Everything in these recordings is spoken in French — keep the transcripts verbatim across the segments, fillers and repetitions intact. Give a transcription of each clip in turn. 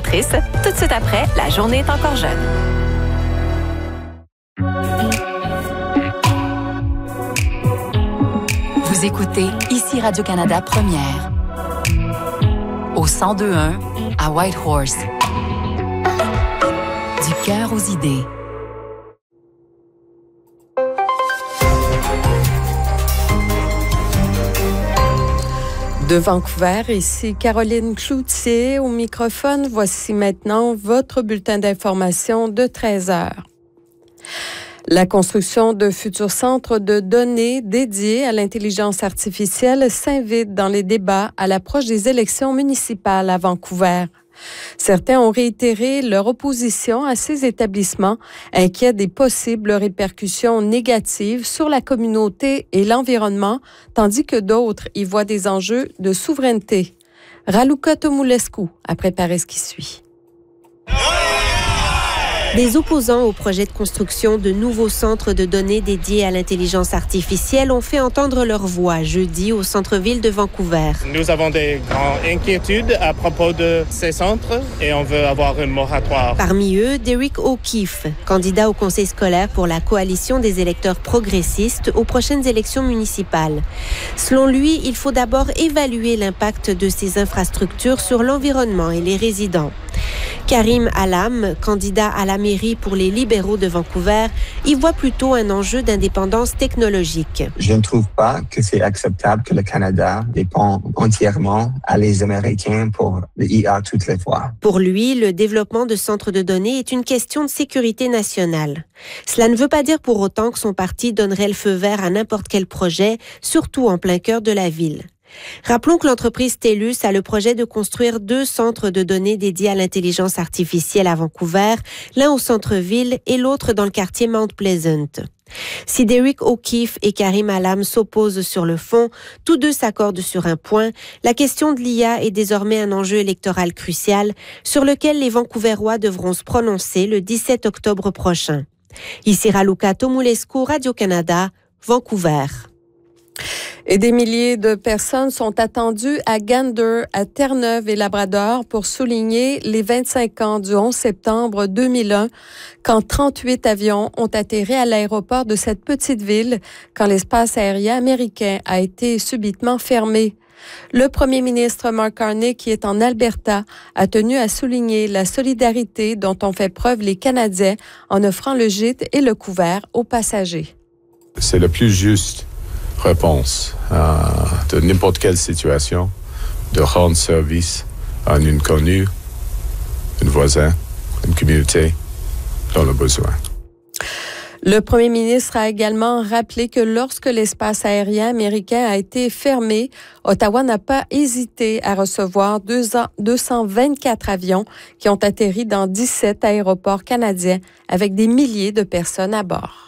animatrice, tout de suite après, La journée est encore jeune. Vous écoutez ici Radio-Canada Première. Au cent deux point un à Whitehorse. Du cœur aux idées. De Vancouver, ici Caroline Cloutier au microphone. Voici maintenant votre bulletin d'information de treize heures. La construction de futurs centres de données dédiés à l'intelligence artificielle s'invite dans les débats à l'approche des élections municipales à Vancouver. Certains ont réitéré leur opposition à ces établissements, inquiets des possibles répercussions négatives sur la communauté et l'environnement, tandis que d'autres y voient des enjeux de souveraineté. Raluca Tomulescu a préparé ce qui suit. Des opposants au projet de construction de nouveaux centres de données dédiés à l'intelligence artificielle ont fait entendre leur voix jeudi au centre-ville de Vancouver. Nous avons des grandes inquiétudes à propos de ces centres et on veut avoir un moratoire. Parmi eux, Derek O'Keefe, candidat au conseil scolaire pour la coalition des électeurs progressistes aux prochaines élections municipales. Selon lui, il faut d'abord évaluer l'impact de ces infrastructures sur l'environnement et les résidents. Karim Alam, candidat à la mairie pour les libéraux de Vancouver, y voit plutôt un enjeu d'indépendance technologique. Je ne trouve pas que c'est acceptable que le Canada dépend entièrement à les Américains pour l'I A toutes les fois. Pour lui, le développement de centres de données est une question de sécurité nationale. Cela ne veut pas dire pour autant que son parti donnerait le feu vert à n'importe quel projet, surtout en plein cœur de la ville. Rappelons que l'entreprise TELUS a le projet de construire deux centres de données dédiés à l'intelligence artificielle à Vancouver, l'un au centre-ville et l'autre dans le quartier Mount Pleasant. Si Derek O'Keefe et Karim Alam s'opposent sur le fond, tous deux s'accordent sur un point. La question de l'I A est désormais un enjeu électoral crucial sur lequel les Vancouverois devront se prononcer le dix-sept octobre prochain. Ici Raluca Tomulescu, Radio-Canada, Vancouver. Et des milliers de personnes sont attendues à Gander, à Terre-Neuve et Labrador pour souligner les vingt-cinq ans du onze septembre deux mille un, quand trente-huit avions ont atterri à l'aéroport de cette petite ville, quand l'espace aérien américain a été subitement fermé. Le premier ministre Mark Carney, qui est en Alberta, a tenu à souligner la solidarité dont ont fait preuve les Canadiens en offrant le gîte et le couvert aux passagers. C'est le plus juste réponse euh, de n'importe quelle situation, de rendre service à un inconnu, un voisin, une communauté dans le besoin. Le premier ministre a également rappelé que lorsque l'espace aérien américain a été fermé, Ottawa n'a pas hésité à recevoir deux cent vingt-quatre avions qui ont atterri dans dix-sept aéroports canadiens avec des milliers de personnes à bord.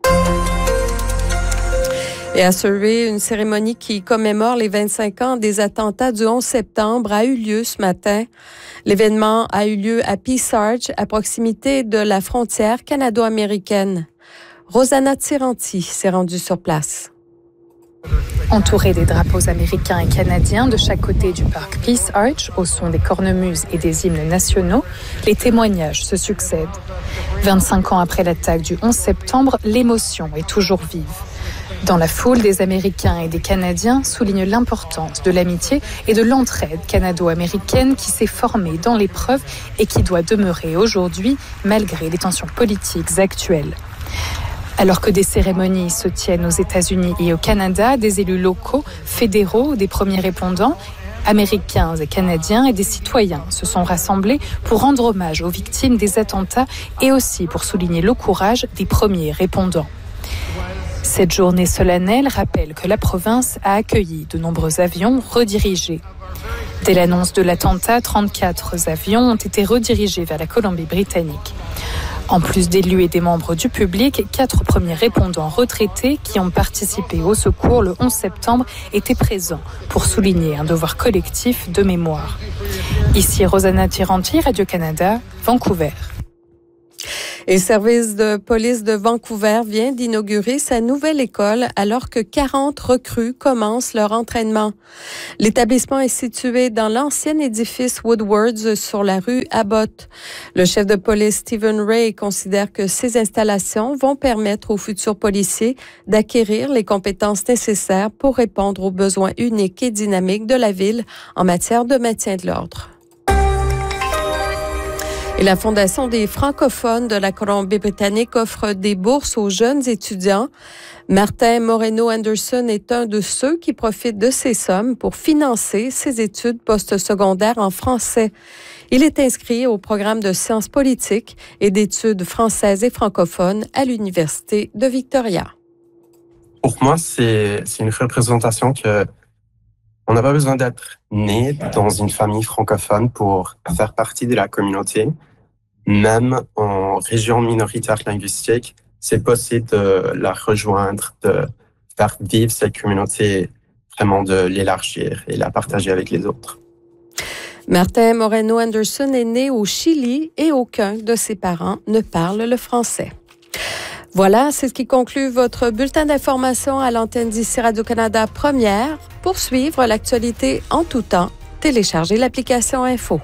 Et à Surrey, une cérémonie qui commémore les vingt-cinq ans des attentats du onze septembre a eu lieu ce matin. L'événement a eu lieu à Peace Arch, à proximité de la frontière canado-américaine. Rosanna Tiranti s'est rendue sur place. Entourés des drapeaux américains et canadiens de chaque côté du parc Peace Arch, au son des cornemuses et des hymnes nationaux, les témoignages se succèdent. vingt-cinq ans après l'attaque du onze septembre, l'émotion est toujours vive. Dans la foule, des Américains et des Canadiens soulignent l'importance de l'amitié et de l'entraide canado-américaine qui s'est formée dans l'épreuve et qui doit demeurer aujourd'hui malgré les tensions politiques actuelles. Alors que des cérémonies se tiennent aux États-Unis et au Canada, des élus locaux, fédéraux, des premiers répondants, Américains et Canadiens et des citoyens se sont rassemblés pour rendre hommage aux victimes des attentats et aussi pour souligner le courage des premiers répondants. Cette journée solennelle rappelle que la province a accueilli de nombreux avions redirigés. Dès l'annonce de l'attentat, trente-quatre avions ont été redirigés vers la Colombie-Britannique. En plus d'élus et des membres du public, quatre premiers répondants retraités qui ont participé au secours le onze septembre étaient présents pour souligner un devoir collectif de mémoire. Ici Rosanna Tiranti, Radio-Canada, Vancouver. Et le service de police de Vancouver vient d'inaugurer sa nouvelle école alors que quarante recrues commencent leur entraînement. L'établissement est situé dans l'ancien édifice Woodwards sur la rue Abbott. Le chef de police Stephen Ray considère que ces installations vont permettre aux futurs policiers d'acquérir les compétences nécessaires pour répondre aux besoins uniques et dynamiques de la ville en matière de maintien de l'ordre. Et la Fondation des francophones de la Colombie-Britannique offre des bourses aux jeunes étudiants. Martin Moreno-Anderson est un de ceux qui profitent de ces sommes pour financer ses études postsecondaires en français. Il est inscrit au programme de sciences politiques et d'études françaises et francophones à l'Université de Victoria. Pour moi, c'est, c'est une représentation que on n'a pas besoin d'être né dans une famille francophone pour faire partie de la communauté. Même en région minoritaire linguistique, c'est possible de la rejoindre, de faire vivre cette communauté, vraiment de l'élargir et la partager avec les autres. Martin Moreno-Anderson est né au Chili et aucun de ses parents ne parle le français. Voilà, c'est ce qui conclut votre bulletin d'information à l'antenne d'ici Radio-Canada Première. Pour suivre l'actualité en tout temps, téléchargez l'application Info.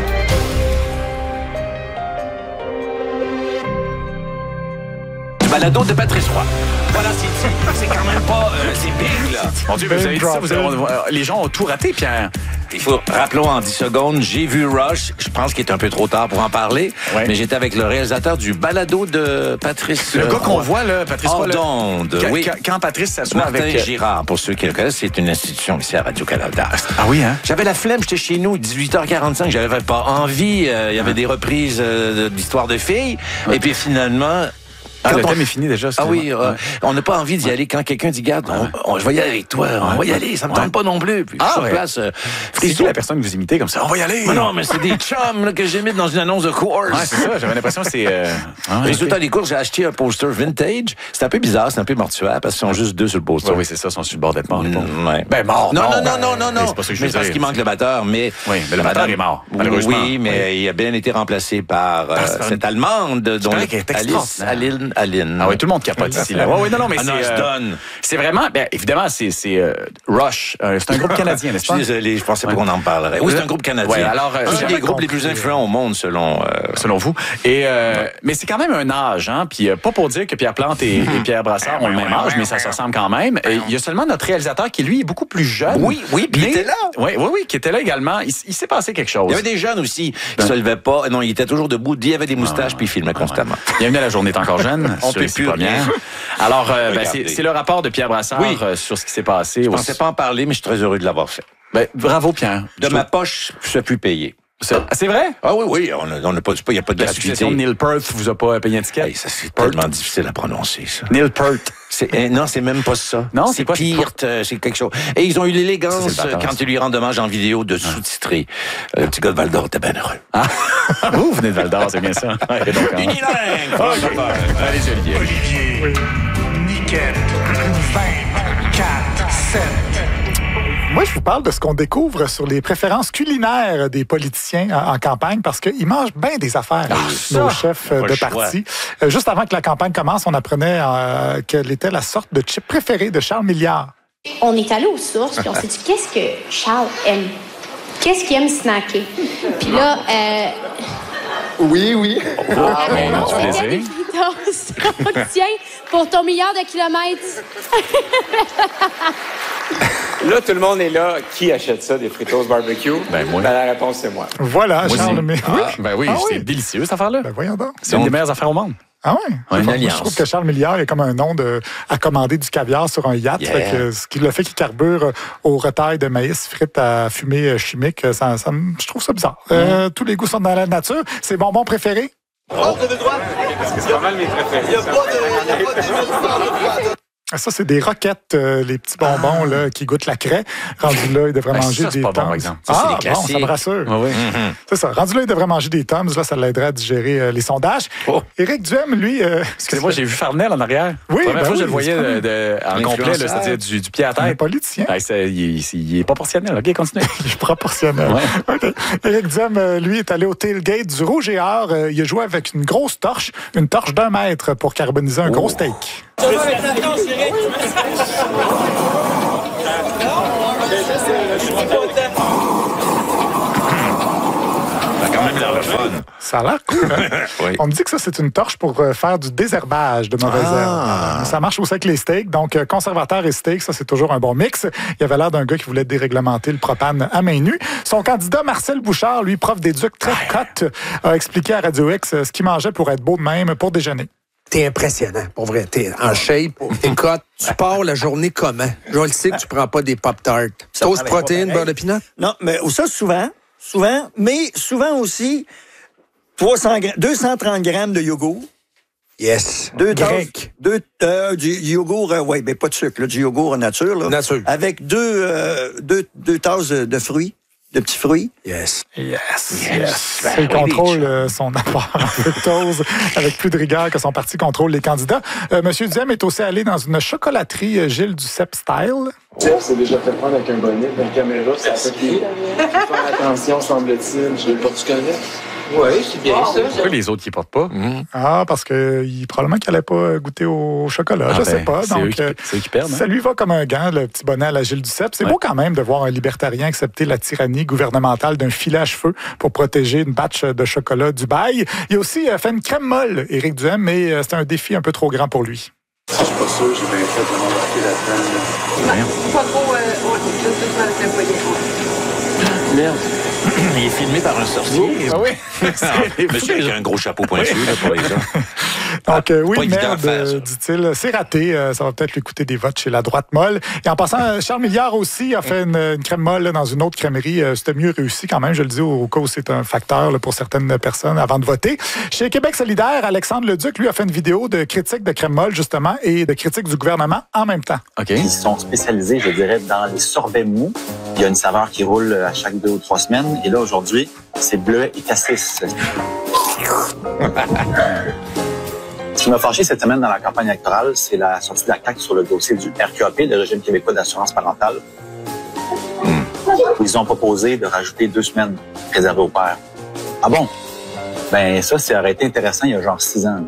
Du balado de Patrice Roy. Voilà, c'est, c'est quand même pas... Euh, c'est big, là. Mon Dieu, vous avez dit ça, vous avez, les gens ont tout raté, Pierre. Il faut, rappelons en dix secondes, j'ai vu Rush. Je pense qu'il est un peu trop tard pour en parler. Ouais. Mais j'étais avec le réalisateur du balado de Patrice Le euh, gars qu'on Roy. voit, là, Patrice Roy. D'onde, quand, oui. Quand, quand Patrice s'assoit Martin avec... Girard, pour ceux qui le connaissent, c'est une institution ici à Radio-Canada. Ah oui, hein? J'avais la flemme, j'étais chez nous, dix-huit heures quarante-cinq, j'avais pas envie. Euh, il y avait ah. des reprises euh, d'histoires de filles. Ouais. Et puis finalement... Ah, le on... thème est fini déjà. Ah oui, euh, ouais. on n'a pas envie d'y aller quand quelqu'un dit, garde, on, on, je vais y aller avec toi, on va y aller, ça me tente ouais. pas non plus. Puis ah, sur ouais. place, euh, c'est qui la personne que vous imitez comme ça? On va y aller. Mais non, mais c'est des chums là, que j'imite dans une annonce de course. Ouais, c'est ça, j'avais l'impression que c'est... Euh... Ah, ouais, résultat okay. des courses, j'ai acheté un poster vintage. C'est un peu bizarre, c'est un peu mortuaire parce qu'ils sont juste deux sur le poster. Ouais, oui, c'est ça, ils sont sur le bord d'être morts. Mmh, ouais. Ben mort, non, mort, non, non, ben, non, non, non. C'est pas ça que je mais parce qu'il manque le batteur, mais... Oui, mais le batteur est mort, malheureusement. Oui, mais il a bien été remplacé par cette Allemande dont Alice Aline Aline. Ah oui, tout le monde capote ici. Là. Ouais, ouais, non, non, mais ah, c'est, non, euh, c'est vraiment, bien, évidemment, c'est, c'est euh, Rush. Euh, c'est un groupe canadien, n'est-ce pas? Je suis désolé, je pensais pas qu'on en parlerait. Oui, c'est un groupe canadien. Ouais, alors, euh, c'est un des groupes les plus influents au monde, selon euh, selon vous. Et euh, ouais. Mais c'est quand même un âge, hein. Puis euh, pas pour dire que Pierre Plante et, et Pierre Brassard ont le même âge, mais ça se ressemble quand même. Et il y a seulement notre réalisateur qui lui est beaucoup plus jeune. Oui, oui, puis il était là. Oui, oui, oui, qui était là également. Il, il s'est passé quelque chose. Il y avait des jeunes aussi qui se levaient pas. Non, il était toujours debout. Il avait des moustaches puis il filmait constamment. Bienvenue à La Journée est encore jeune. On peut plus rien. Alors, euh, ben, c'est, c'est le rapport de Pierre Brassard oui. euh, sur ce qui s'est passé. Je ne pensais pas en parler, mais je suis très heureux de l'avoir fait. Ben, bravo, Pierre. De je ma trouve... poche, je ne suis plus payé. C'est, ah, c'est vrai? Ah oui, oui, on n'a on a pas, il n'y a pas de la succession de Neil Peart vous a pas payé un ticket? Hey, ça, c'est Peart. Tellement difficile à prononcer, ça. Neil Peart. C'est, euh, non, c'est même pas ça. Non, c'est, c'est pas pire, euh, c'est quelque chose. Et ils ont eu l'élégance, ça, quand ils lui rendent hommage en vidéo, de ah. sous-titrer. Euh, le petit gars de Val-d'Or était bien heureux. Ah, vous venez de Val-d'Or, c'est bien ça. Ouais, donc, hein. Unilingue! Okay. Allez, Olivier. Olivier. Oui. Nickel. vingt-quatre sept. Moi, je vous parle de ce qu'on découvre sur les préférences culinaires des politiciens en, en campagne parce qu'ils mangent bien des affaires, ah, nos chefs de parti. Euh, juste avant que la campagne commence, on apprenait euh, quelle était la sorte de chip préférée de Charles Milliard. On est allé aux sources puis on s'est dit, qu'est-ce que Charles aime? Qu'est-ce qu'il aime snacker? Puis là... Euh... Oui, oui. Oh, ah, mais non, on était des fritos. Tiens, pour ton milliard de kilomètres. Là, tout le monde est là. Qui achète ça, des fritos barbecue? Ben, moi. Ben, la réponse, c'est moi. Voilà, moi Charles. Mais... Ah, oui. Ben oui, ah, c'est oui. délicieux, cette affaire-là. Ben voyons donc. C'est donc... une des meilleures affaires au monde. Ah oui? Une Moi, alliance. Je trouve que Charles Milliard est comme un nom de, à commander du caviar sur un yacht. Yeah. Fait que, ce qui le fait qu'il carbure au retail de maïs frites à fumée chimique, ça, ça, je trouve ça bizarre. Mm. Euh, tous les goûts sont dans la nature. C'est bonbon préféré? Entre de droite? Parce que c'est pas mal mes préférés. Il n'y a pas de... Ça, c'est des roquettes, euh, les petits bonbons ah. là, qui goûtent la craie. Rendu là, il devrait ben, manger ça, des pas Tums. Bon, par exemple. Ça, ça, ah, bon, ça me rassure. Ah, oui. mm-hmm. C'est ça. Rendu là, il devrait manger des Tums. Là, ça l'aiderait à digérer euh, les sondages. Oh. Éric Duhem, lui... Euh, Excusez-moi, j'ai vu Farnel en arrière. Oui, la première ben fois, oui, je le voyais de, de, en complet, là, c'est-à-dire du, du pied à tête. Un politicien. Ben, c'est, il, est, il est proportionnel. OK, continue. Il est proportionnel. Ouais. Okay. Éric Duhem, lui, est allé au tailgate du Rouge et Or. Euh, il a joué avec une grosse torche, une torche d'un mètre pour carboniser un oh. gros steak. Ça a l'air cool, hein? Oui. On me dit que ça, c'est une torche pour euh, faire du désherbage de mauvaises ah. herbes. Ça marche aussi avec les steaks. Donc, euh, conservateur et steak, ça, c'est toujours un bon mix. Il avait l'air d'un gars qui voulait déréglementer le propane à main nue. Son candidat, Marcel Bouchard, lui, prof d'éduc très cote, a expliqué à Radio X ce qu'il mangeait pour être beau de même pour déjeuner. T'es impressionnant, pour vrai. T'es en shape, t'es cote. Tu pars la journée comment? Je le sais que tu prends pas des Pop-Tarts. Toast, protéines, beurre de pinot? Non, mais ça, souvent, souvent, mais souvent aussi, trois cents, deux cent trente grammes de yogourt. Yes. Deux tasses, deux, euh, du yogourt, euh, oui, mais pas de sucre, là, du yogourt en nature. Là, nature. Avec deux, euh, deux, deux tasses de fruits. De petits fruits. Yes. Yes. Yes. yes. Ben, il contrôle euh, son apport en fructose avec plus de rigueur que son parti contrôle les candidats. Euh, Monsieur Duhem est aussi allé dans une chocolaterie euh, Gilles Duceppe style. Jeff s'est déjà fait prendre avec un bonnet, une caméra, ça fait qu'il faut faire attention, semble-t-il. Je veux pas que tu connais. Oui, c'est bien ça. Pourquoi les autres qui portent pas? Mmh. Ah, parce que il, probablement qu'il n'allait pas goûter au chocolat. Ah, je ben, sais pas. C'est donc, eux qui, euh, c'est eux qui perdent. Ça lui va comme un gant, le petit bonnet à la Gilles Duceppe. C'est ouais. beau quand même de voir un libertarien accepter la tyrannie gouvernementale d'un filet à cheveux pour protéger une batch de chocolat du bail. Il a aussi fait une crème molle, Éric Duhem, mais c'était un défi un peu trop grand pour lui. Je suis pas sûr, j'ai bien fait de m'embarquer là-dedans. Pas trop, euh, Merde. Il est filmé par un sorcier. Ah oui. Monsieur avec un gros chapeau pointu, là, pour les gens. Donc, euh, oui, merde, euh, dit-il. C'est raté. Euh, ça va peut-être lui coûter des votes chez la droite molle. Et en passant, Charles Milliard aussi a fait une, une crème molle là, dans une autre crèmerie. Euh, c'était mieux réussi quand même. Je le dis au, au cas où c'est un facteur là, pour certaines personnes avant de voter. Chez Québec solidaire, Alexandre Leduc, lui, a fait une vidéo de critique de crème molle, justement, et de critique du gouvernement en même temps. OK. Ils sont spécialisés, je dirais, dans les sorbets mous. Il y a une saveur qui roule à chaque deux ou trois semaines. Et là, aujourd'hui, c'est bleuet et cassis. Ce qui m'a fâché cette semaine dans la campagne électorale, c'est la sortie de la C A Q sur le dossier du R Q A P, le régime québécois d'assurance parentale. Ils ont proposé de rajouter deux semaines réservées aux pères. Ah bon? Ben ça, ça aurait été intéressant il y a genre six ans.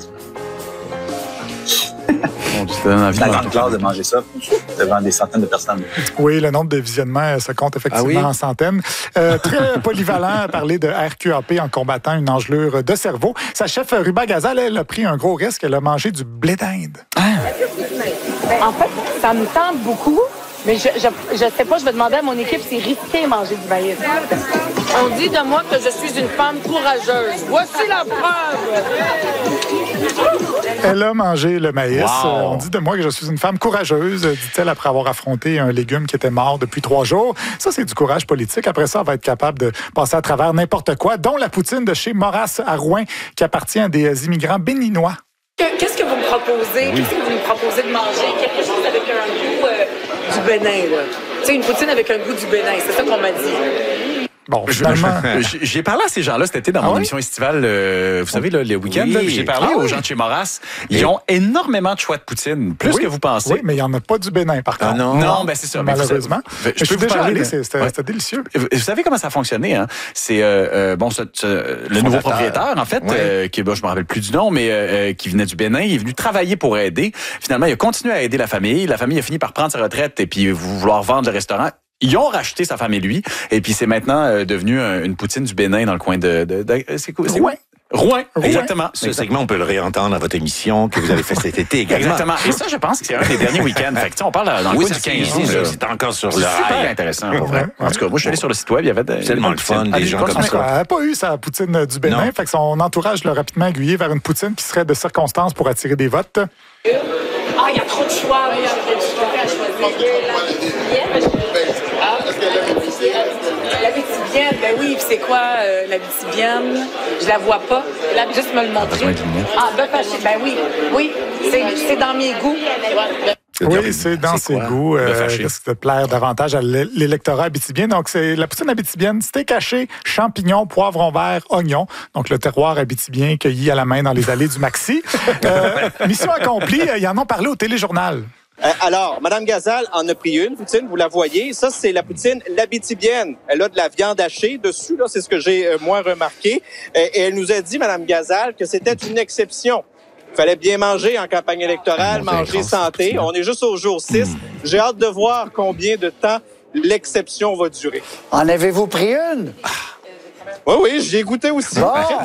C'est la grande classe de manger ça devant des centaines de personnes. Oui, le nombre de visionnements se compte effectivement ah oui? en centaines. Euh, très polyvalent à parler de R Q A P en combattant une engelure de cerveau. Sa chef Ruba Gazal, elle a pris un gros risque. Elle a mangé du blé d'Inde. Ah. En fait, ça me tente beaucoup. Mais je, je, je sais pas, je vais demander à mon équipe, c'est risqué manger du maïs. On dit de moi que je suis une femme courageuse. Voici la preuve! Elle a mangé le maïs. Wow. On dit de moi que je suis une femme courageuse, dit-elle après avoir affronté un légume qui était mort depuis trois jours. Ça, c'est du courage politique. Après ça, on va être capable de passer à travers n'importe quoi, dont la poutine de chez Moras à Rouen, qui appartient à des immigrants béninois. Qu'est-ce que vous me proposez? Oui. Qu'est-ce que vous me proposez de manger? Quelque chose avec un goût euh, du Bénin, là. Tu sais, une poutine avec un goût du Bénin, c'est ça qu'on m'a dit. Bon, finalement... J'ai parlé à ces gens-là cet été dans mon ah oui? émission estivale, euh, vous savez, là, le week-end. Oui. J'ai parlé ah aux oui. gens de chez Moras. Ils ont énormément de choix de poutine, plus oui. que vous pensez. Oui, mais il n'y en a pas du Bénin, par contre. Ah non, non ben c'est ça. Malheureusement. Mais je, je peux déjà allé, c'était ouais. délicieux. Vous savez comment ça a fonctionné, hein? C'est, euh, euh, bon, ce, ce, le nouveau propriétaire, en fait, oui. euh, qui, bon, je me rappelle plus du nom, mais euh, qui venait du Bénin, il est venu travailler pour aider. Finalement, il a continué à aider la famille. La famille a fini par prendre sa retraite et puis vouloir vendre le restaurant. Ils ont racheté sa femme et lui, et puis c'est maintenant euh, devenu un, une poutine du Bénin dans le coin de... de, de c'est quoi? Rouen. Rouen, exactement. Ce exactement. segment, on peut le réentendre à votre émission que vous avez fait cet été également. Exactement. Et ça, je pense que c'est un des derniers week-ends. Fait que, on parle dans le oui, coin du quinze août. C'est encore sur le rail. super intéressant, pour vrai. En tout cas, moi, je suis allé sur le site web, il y avait de, tellement le fun, des gens comme ça. Elle n'a pas eu sa poutine du Bénin, non. Fait que son entourage l'a rapidement aiguillé vers une poutine qui serait de circonstance pour attirer des votes. Ah, il y a trop de choix, il y a trop de choix à choisir. La Bitibienne, ben oui, c'est quoi euh, la Bitibienne? Je la vois pas. Là, juste me le montrer. Ah, bœuf haché, ben oui, oui, c'est dans mes goûts. Oui, c'est dans ses goûts. Euh, risque de plaire davantage à l'électorat abitibien. Donc, c'est la poutine abitibienne, steak haché, champignons, poivrons verts, oignons. Donc, le terroir abitibien cueilli à la main dans les allées du Maxi. Euh, mission accomplie, ils en ont parlé au téléjournal. Euh, alors, Mme Gazal en a pris une poutine, vous la voyez. Ça, c'est la poutine l'abitibienne. Elle a de la viande hachée dessus, là, c'est ce que j'ai euh, moins remarqué. Euh, et elle nous a dit, Mme Gazal, que c'était une exception. Il fallait bien manger en campagne électorale, ah, manger santé. On est juste au jour six. Mmh. J'ai hâte de voir combien de temps l'exception va durer. En avez-vous pris une? Oui, oui, j'y ai goûté aussi. Bon.